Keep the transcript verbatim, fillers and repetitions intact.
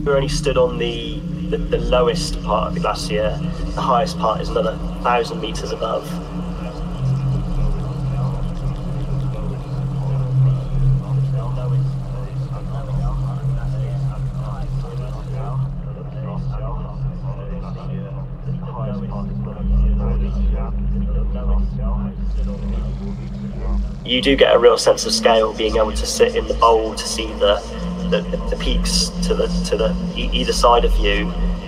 We're only stood on the, the, the lowest part of the glacier. The highest part is another thousand meters above. You do get a real sense of scale being able to sit in the bowl to see the the, the peaks to the to the either side of you,